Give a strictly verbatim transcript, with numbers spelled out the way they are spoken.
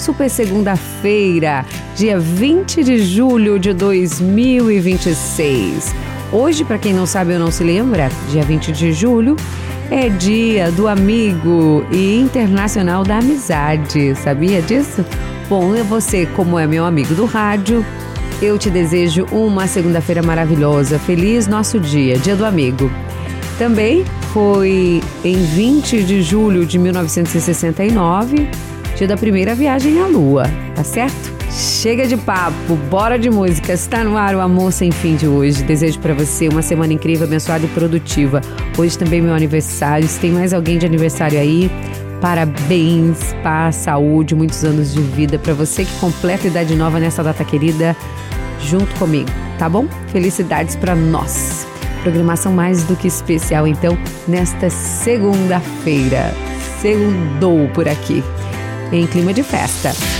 super segunda-feira, dia vinte de julho de dois mil e vinte e seis. Hoje, para quem não sabe ou não se lembra, dia vinte de julho é dia do amigo e internacional da amizade. Sabia disso? Bom, você, como é meu amigo do rádio, eu te desejo uma segunda-feira maravilhosa. Feliz nosso dia, dia do amigo. Também foi em vinte de julho de mil novecentos e sessenta e nove, dia da primeira viagem à Lua, tá certo? Chega de papo, bora de música. Está no ar o Amor Sem Fim de hoje. Desejo para você uma semana incrível, abençoada e produtiva. Hoje também é meu aniversário. Se tem mais alguém de aniversário aí, parabéns, paz, saúde, muitos anos de vida para você que completa a idade nova nessa data querida, junto comigo, tá bom? Felicidades para nós. Programação mais do que especial, então, nesta segunda-feira. Segundou por aqui, em clima de festa.